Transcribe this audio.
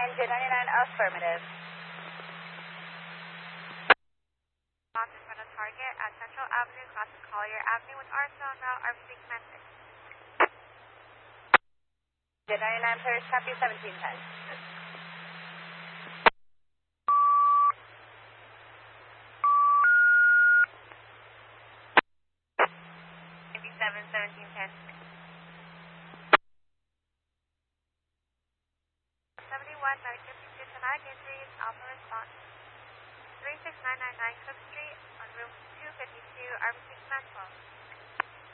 J99 affirmative. Box in front of target at Central Avenue, crossing Collier Avenue with RSO en route, RBC commencing. J99 Paris, copy 1710. Maybe 1710. 71, Medicare Pursuit tonight, entries, Alpha response. 36999 Cook Street on room 252, RBC Command 12.